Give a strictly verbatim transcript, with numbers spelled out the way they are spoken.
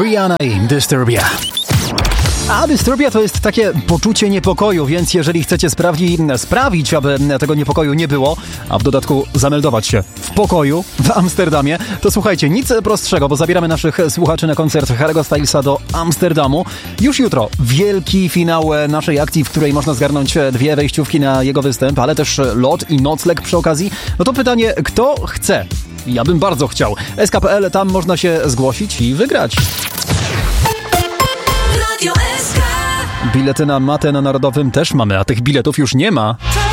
Rihanna i Disturbia. A Disturbia to jest takie poczucie niepokoju, więc jeżeli chcecie sprawdzi, sprawić, aby tego niepokoju nie było, a w dodatku zameldować się w pokoju w Amsterdamie, to słuchajcie, nic prostszego, bo zabieramy naszych słuchaczy na koncert Harry'ego Stylesa do Amsterdamu. Już jutro wielki finał naszej akcji, w której można zgarnąć dwie wejściówki na jego występ, ale też lot i nocleg przy okazji. No to pytanie, kto chce? Ja bym bardzo chciał. S K kropka P L, tam można się zgłosić i wygrać. Bilety na matę na Narodowym też mamy, a tych biletów już nie ma.